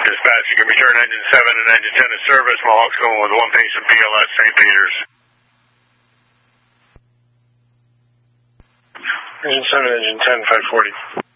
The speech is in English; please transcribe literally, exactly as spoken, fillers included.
dispatch. You can return engine seven and engine ten to service. Mohawk's going with one patient P L S Saint Peter's. Engine seven, engine ten, five forty.